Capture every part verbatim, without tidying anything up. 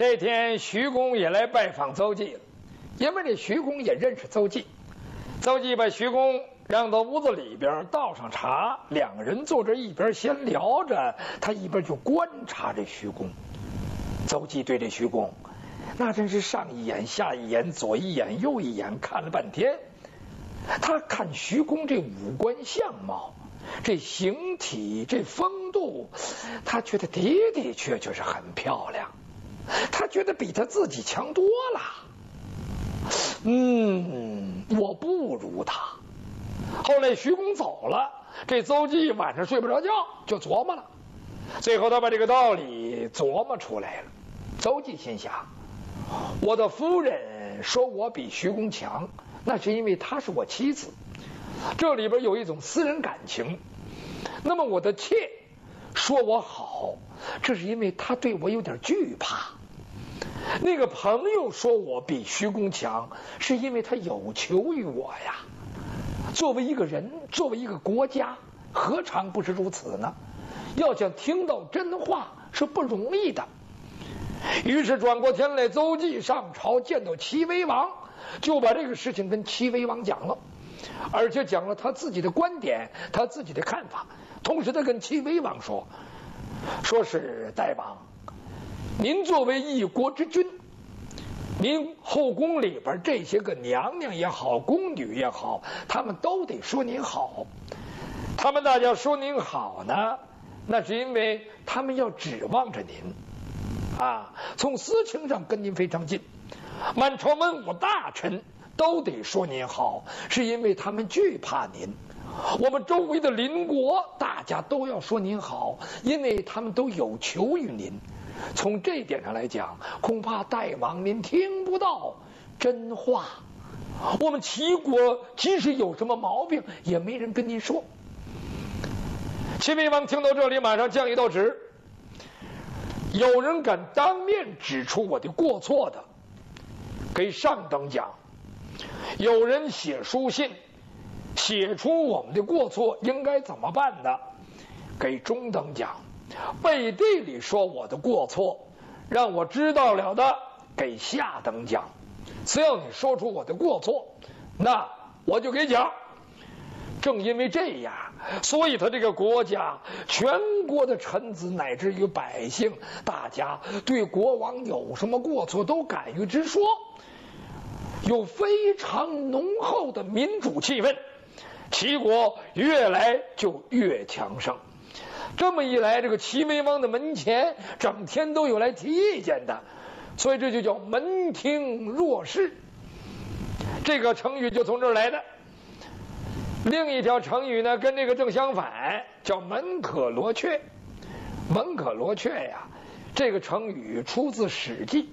这天，徐公也来拜访邹忌了，因为这徐公也认识邹忌。邹忌把徐公让到屋子里边，倒上茶，两个人坐着一边闲聊着，他一边就观察这徐公。邹忌对这徐公，那真是上一眼下一眼，左一眼右一眼，看了半天。他看徐公这五官相貌，这形体，这风度，他觉得的的确确是很漂亮，他觉得比他自己强多了。嗯，我不如他。后来徐公走了，这邹忌晚上睡不着觉，就琢磨了。最后他把这个道理琢磨出来了。邹忌心想，我的夫人说我比徐公强，那是因为她是我妻子，这里边有一种私人感情。那么我的妾说我好，这是因为她对我有点惧怕。那个朋友说我比徐公强，是因为他有求于我呀。作为一个人，作为一个国家，何尝不是如此呢？要想听到真话是不容易的。于是转过天来，邹忌上朝见到齐威王，就把这个事情跟齐威王讲了，而且讲了他自己的观点，他自己的看法。同时他跟齐威王说，说是大王，您作为一国之君，您后宫里边这些个娘娘也好，宫女也好，他们都得说您好。他们大家说您好呢，那是因为他们要指望着您啊，从私情上跟您非常近。满朝文武大臣都得说您好，是因为他们惧怕您。我们周围的邻国大家都要说您好，因为他们都有求于您。从这点上来讲，恐怕大王您听不到真话。我们齐国即使有什么毛病，也没人跟您说。齐威王听到这里，马上降一道旨：有人敢当面指出我的过错的，给上等奖；有人写书信写出我们的过错应该怎么办的，给中等奖；背地里说我的过错让我知道了的，给下等奖。只要你说出我的过错，那我就给奖。正因为这样，所以他这个国家全国的臣子乃至于百姓，大家对国王有什么过错都敢于直说，有非常浓厚的民主气氛，齐国越来就越强盛。这么一来，这个齐威王的门前整天都有来提意见的，所以这就叫门庭若市。这个成语就从这儿来的。另一条成语呢，跟这个正相反，叫门可罗雀。门可罗雀呀，这个成语出自《史记》，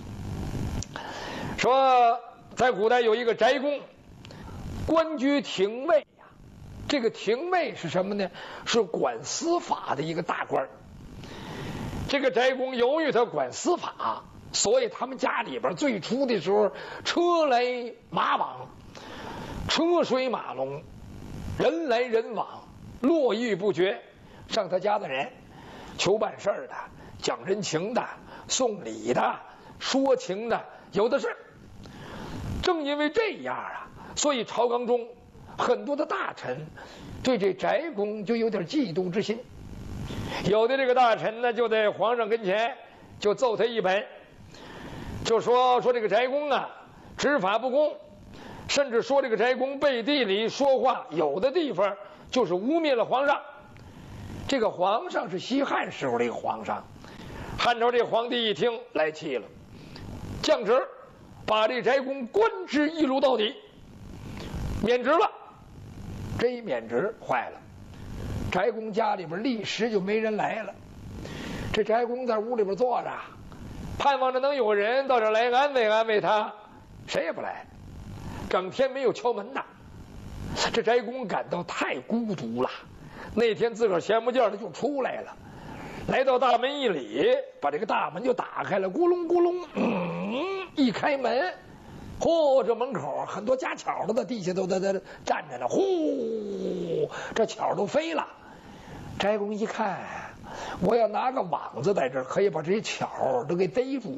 说在古代有一个翟公，官居廷尉呀。这个廷尉是什么呢？是管司法的一个大官。这个翟公由于他管司法，所以他们家里边最初的时候车来马往，车水马龙，人来人往，络绎不绝。上他家的人求办事的，讲人情的，送礼的，说情的，有的是。正因为这样啊，所以朝纲中很多的大臣对这翟公就有点嫉妒之心。有的这个大臣呢，就在皇上跟前就奏他一本，就说说这个翟公啊执法不公，甚至说这个翟公背地里说话，有的地方就是污蔑了皇上。这个皇上是西汉时候的一个皇上，汉朝这皇帝一听来气了，降职，把这翟公官职一撸到底，免职了。这一免职坏了，翟公家里边立时就没人来了。这翟公在屋里边坐着，盼望着能有人到这儿来安慰安慰他，谁也不来，整天没有敲门的。这翟公感到太孤独了，那天自个儿闲不劲儿的就出来了，来到大门一里，把这个大门就打开了，咕隆咕隆，嗯，一开门，嚯，这门口很多家巧的在地下都在在站着呢，呼，这巧都飞了。翟公一看，我要拿个网子在这儿，可以把这些巧都给逮住。